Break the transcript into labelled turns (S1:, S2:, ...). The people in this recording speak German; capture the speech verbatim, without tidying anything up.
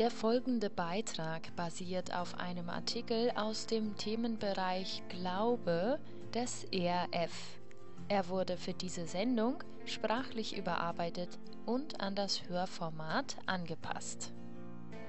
S1: Der folgende Beitrag basiert auf einem Artikel aus dem Themenbereich Glaube des E R F. Er wurde für diese Sendung sprachlich überarbeitet und an das Hörformat angepasst.